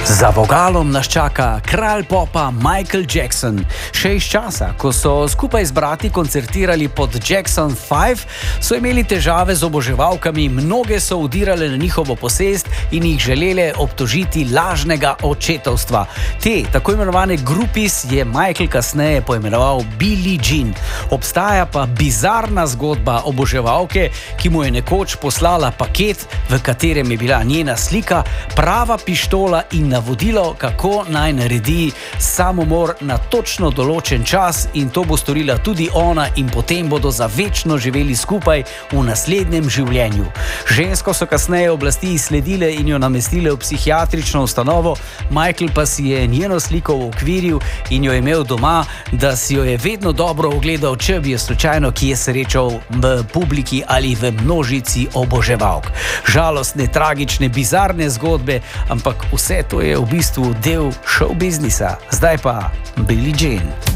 Za vogalom nas čaka kralj popa Michael Jackson. Še iz časa, ko so skupaj z brati koncertirali pod Jackson 5, so imeli težave z oboževalkami, mnoge so udirale na njihovo posest in jih želele obtožiti lažnega očetovstva. Te, tako imenovane groupies, je Michael kasneje poimenoval Billie Jean. Obstaja pa bizarna zgodba oboževalke, ki mu je nekoč poslala paket, v katerem je bila njena slika, prava pištola in navodilo, kako naj naredi samomor na točno določen čas, in to bo storila tudi ona in potem bodo za večno živeli skupaj v naslednjem življenju. Žensko so kasneje oblasti izsledile in jo namestile v psihiatrično ustanovo, Michael pa si je njeno sliko uokviril in jo imel doma, da si jo je vedno dobro ogledal, če bi jo slučajno kje srečal v publiki ali v množici oboževalk. Žalostne, tragične, bizarne zgodbe, ampak vse to je v bistvu del show biznisa. Zdaj pa Billie Jean.